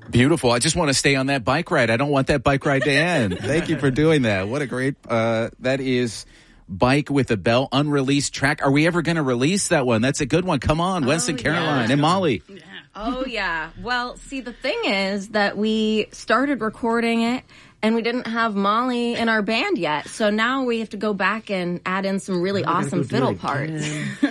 Beautiful. I just want to stay on that bike ride. I don't want that bike ride to end. Thank you for doing that. What a great, that is Bike with a Bell, unreleased track. Are we ever going to release that one? That's a good one. Come on, Wes and Caroline and Molly. Yeah. Oh, yeah. Well, see, the thing is that we started recording it and we didn't have Molly in our band yet. So now we have to go back and add in some really awesome fiddle parts.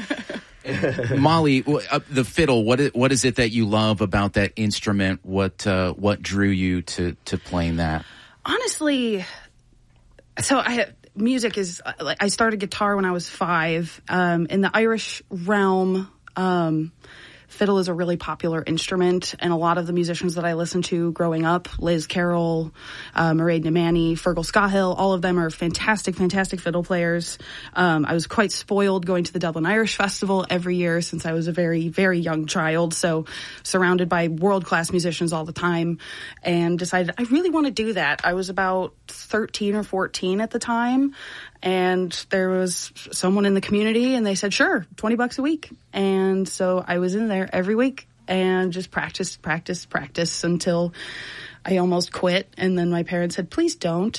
Molly, the fiddle, what is it that you love about that instrument? What drew you to playing that? Honestly, so music is, I started guitar when I was 5. In the Irish realm, fiddle is a really popular instrument, and a lot of the musicians that I listened to growing up, Liz Carroll, Mairead Namani, Fergal Scahill, all of them are fantastic fiddle players. I was quite spoiled going to the Dublin Irish Festival every year since I was a very, very young child, so surrounded by world-class musicians all the time, and decided I really want to do that. I was about 13 or 14 at the time, and there was someone in the community, and they said, sure, $20 a week. And so I was in there every week and just practice until I almost quit. And then my parents said, please don't.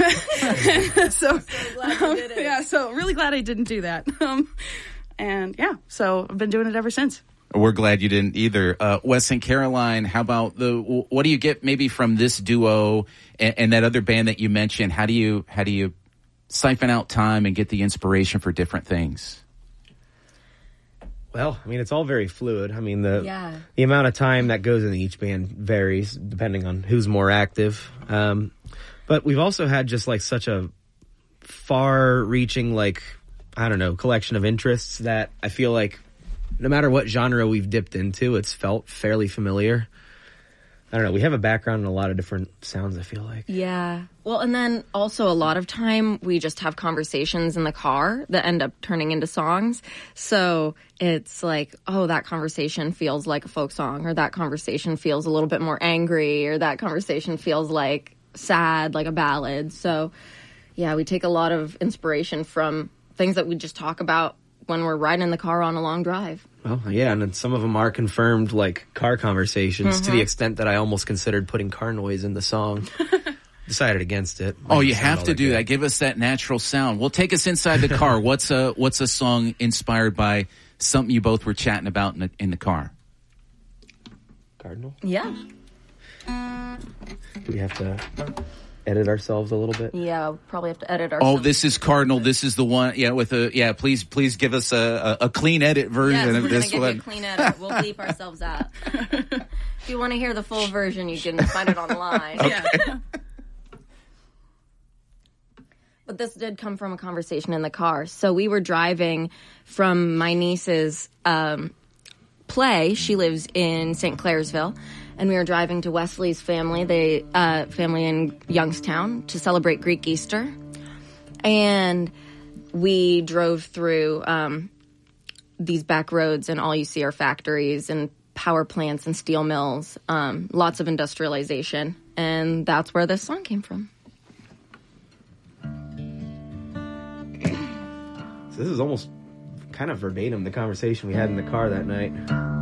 So glad you did it. Yeah, so really glad I didn't do that. And yeah, so I've been doing it ever since. We're glad you didn't either. Wes and Caroline, how about what do you get maybe from this duo and that other band that you mentioned? How do you siphon out time and get the inspiration for different things? Well, I mean, it's all very fluid. I mean, the amount of time that goes into each band varies depending on who's more active. But we've also had just like such a far-reaching, like, I don't know, collection of interests that I feel like no matter what genre we've dipped into, it's felt fairly familiar. I don't know. We have a background in a lot of different sounds, I feel like. Yeah. Well, and then also a lot of time we just have conversations in the car that end up turning into songs. So it's like, oh, that conversation feels like a folk song, or that conversation feels a little bit more angry, or that conversation feels like sad, like a ballad. So yeah, we take a lot of inspiration from things that we just talk about when we're riding in the car on a long drive. Oh, yeah, and then some of them are confirmed, like, car conversations, to the extent that I almost considered putting car noise in the song. Decided against it. Oh, you have to do that. Give us that natural sound. Well, take us inside the car. What's a song inspired by something you both were chatting about in the car? Cardinal? Yeah. Do we have to edit ourselves a little bit? Yeah, we'll probably have to edit ourselves. Oh, this is Cardinal. This is the one. Yeah, please give us a clean edit version of this one. We're going to give you a clean edit. We'll bleep ourselves out. If you want to hear the full version, you can find it online. Okay. Yeah. But this did come from a conversation in the car. So we were driving from my niece's play. She lives in St. Clairsville. And we were driving to Wesley's family, family in Youngstown, to celebrate Greek Easter. And we drove through these back roads, and all you see are factories and power plants and steel mills, lots of industrialization. And that's where this song came from. So this is almost kind of verbatim the conversation we had in the car that night.